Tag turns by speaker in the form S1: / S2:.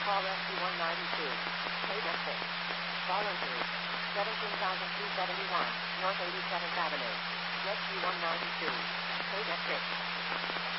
S1: Call Rescue 192. Paid at 6. Volunteers. 17,271 North 87th Avenue. Rescue 192. Paid at 6.